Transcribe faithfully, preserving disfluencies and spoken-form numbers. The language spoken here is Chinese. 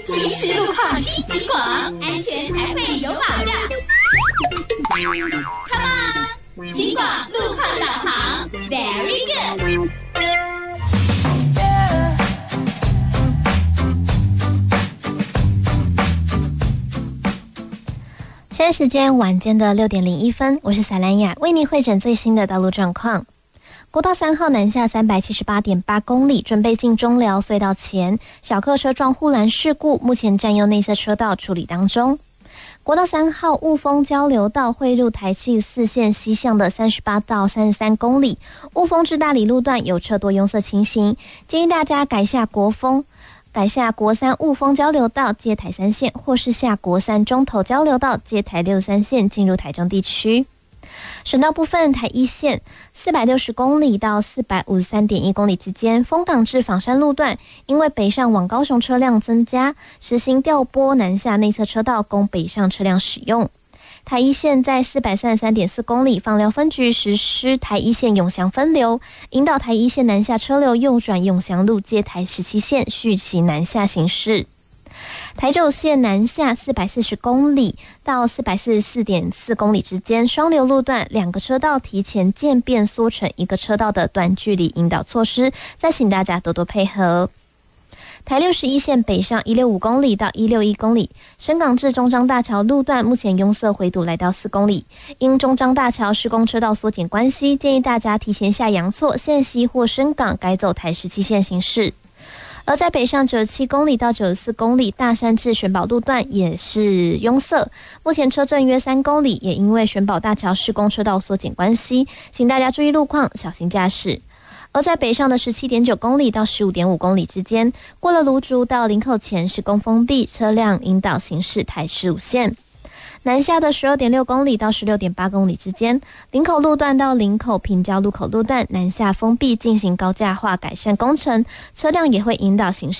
行驶路况听警广，安全才会有保障。Come on， 警广路况导航 ，Very good。 现在时间晚间的六点零一分，我是萨兰雅，为您汇整最新的道路状况。国道三号南下三百七十八点八公里，准备进中寮隧道前，小客车撞护栏事故，目前占用内侧车道处理当中。国道三号雾峰交流道汇入台七四线西向的三十八到三十三公里，雾峰至大里路段有车多拥塞情形，建议大家改下国风。改下国三雾峰交流道接台三线，或是下国三中投交流道接台六三线进入台中地区。省道部分，台一线四百六十公里到四百五十三点一公里之间，丰港至枋山路段，因为北上往高雄车辆增加，实行调拨南下内侧车道供北上车辆使用。台一线在四百三十三点四公里，枋寮分局实施台一线永祥分流，引导台一线南下车流右转永祥路接台十七线续其南下行驶。台九线南下四百四十公里到四百四十四点四公里之间，双流路段两个车道提前渐变缩成一个车道的短距离引导措施，再请大家多多配合。台六十一线北上一百六十五公里到一百六十一公里，深港至中彰大桥路段目前拥塞回堵来到四公里，因中彰大桥施工车道缩减关系，建议大家提前下洋错线西或深港改走台十七线行驶。而在北上九十七公里到九十四公里，大山至玄宝路段也是拥塞，目前车阵约三公里，也因为玄宝大桥施工车道缩减关系，请大家注意路况，小心驾驶。而在北上的 十七点九公里到 十五点五公里之间，过了芦竹到林口前施工封闭，车辆引导行驶台十五线。南下的 十二点六公里到 十六点八公里之间，林口路段到林口平交路口路段南下封闭，进行高架化改善工程，车辆也会引导行驶